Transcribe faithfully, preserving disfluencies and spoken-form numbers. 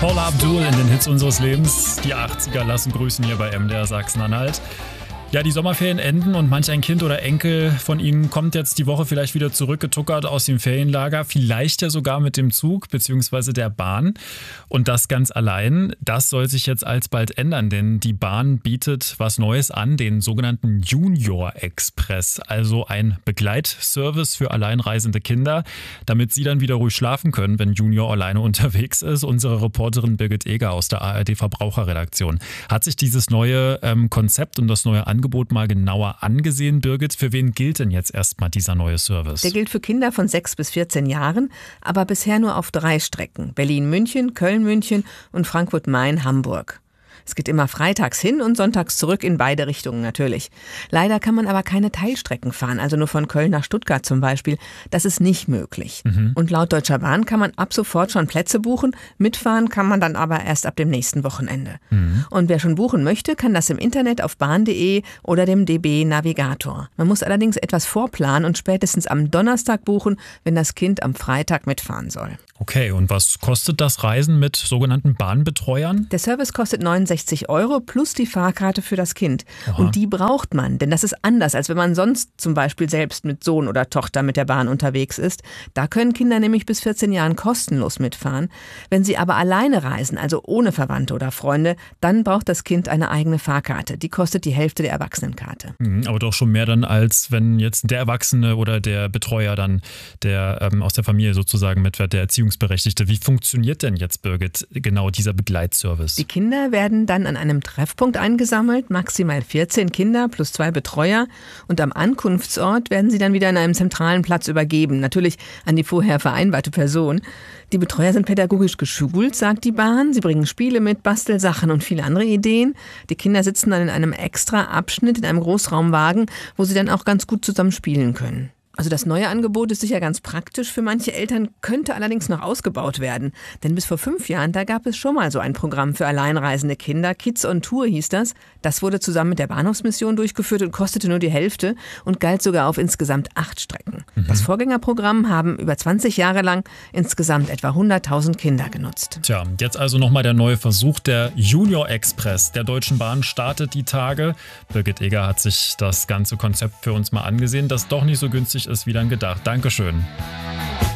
Paula Abdul in den Hits unseres Lebens. Die achtziger lassen grüßen hier bei M D R Sachsen-Anhalt. Ja, die Sommerferien enden und manch ein Kind oder Enkel von Ihnen kommt jetzt die Woche vielleicht wieder zurückgetuckert aus dem Ferienlager, vielleicht ja sogar mit dem Zug bzw. der Bahn. Und das ganz allein, das soll sich jetzt alsbald ändern, denn die Bahn bietet was Neues an, den sogenannten Junior Express, also ein Begleitservice für alleinreisende Kinder, damit sie dann wieder ruhig schlafen können, wenn Junior alleine unterwegs ist. Unsere Reporterin Birgit Eger aus der A R D Verbraucherredaktion hat sich dieses neue ähm, Konzept und das neue Angebot mal genauer angesehen. Birgit, für wen gilt denn jetzt erstmal dieser neue Service? Der gilt für Kinder von sechs bis vierzehn Jahren, aber bisher nur auf drei Strecken. Berlin-München, Köln-München und Frankfurt-Main-Hamburg. Es geht immer freitags hin und sonntags zurück in beide Richtungen natürlich. Leider kann man aber keine Teilstrecken fahren, also nur von Köln nach Stuttgart zum Beispiel. Das ist nicht möglich. Mhm. Und laut Deutscher Bahn kann man ab sofort schon Plätze buchen. Mitfahren kann man dann aber erst ab dem nächsten Wochenende. Mhm. Und wer schon buchen möchte, kann das im Internet auf bahn punkt de oder dem D B Navigator. Man muss allerdings etwas vorplanen und spätestens am Donnerstag buchen, wenn das Kind am Freitag mitfahren soll. Okay, und was kostet das Reisen mit sogenannten Bahnbetreuern? Der Service kostet neunundsechzig Euro plus die Fahrkarte für das Kind. Aha. Und die braucht man, denn das ist anders, als wenn man sonst zum Beispiel selbst mit Sohn oder Tochter mit der Bahn unterwegs ist. Da können Kinder nämlich bis vierzehn Jahren kostenlos mitfahren. Wenn sie aber alleine reisen, also ohne Verwandte oder Freunde, dann braucht das Kind eine eigene Fahrkarte. Die kostet die Hälfte der Erwachsenenkarte. Mhm, aber doch schon mehr dann, als wenn jetzt der Erwachsene oder der Betreuer dann, der ähm, aus der Familie sozusagen mitfährt, der Erziehungsberechtigte. Wie funktioniert denn jetzt, Birgit, genau dieser Begleitservice? Die Kinder werden dann an einem Treffpunkt eingesammelt, maximal vierzehn Kinder plus zwei Betreuer. Und am Ankunftsort werden sie dann wieder an einem zentralen Platz übergeben, natürlich an die vorher vereinbarte Person. Die Betreuer sind pädagogisch geschult, sagt die Bahn. Sie bringen Spiele mit, Bastelsachen und viele andere Ideen. Die Kinder sitzen dann in einem extra Abschnitt in einem Großraumwagen, wo sie dann auch ganz gut zusammen spielen können. Also das neue Angebot ist sicher ganz praktisch für manche Eltern, könnte allerdings noch ausgebaut werden. Denn bis vor fünf Jahren, da gab es schon mal so ein Programm für alleinreisende Kinder. Kids on Tour hieß das. Das wurde zusammen mit der Bahnhofsmission durchgeführt und kostete nur die Hälfte und galt sogar auf insgesamt acht Strecken. Mhm. Das Vorgängerprogramm haben über zwanzig Jahre lang insgesamt etwa hunderttausend Kinder genutzt. Tja, jetzt also nochmal der neue Versuch, der Junior Express der Deutschen Bahn startet die Tage. Birgit Eger hat sich das ganze Konzept für uns mal angesehen, das doch nicht so günstig ist wie dann gedacht. Dankeschön.